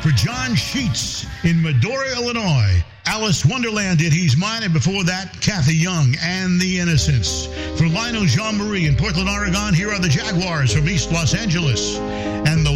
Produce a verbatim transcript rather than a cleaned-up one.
For John Sheets in Medora, Illinois. Alice Wonderland did He's Mine, and before that, Kathy Young and the Innocents. For Lionel Jean-Marie in Portland, Oregon, here are the Jaguars from East Los Angeles. And the